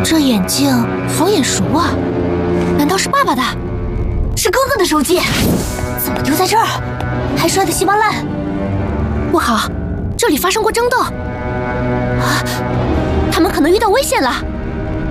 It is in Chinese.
这眼镜好眼熟啊！难道是爸爸的？是哥哥的手机，怎么丢在这儿？还摔得稀巴烂！不好，这里发生过争斗啊！他们可能遇到危险了。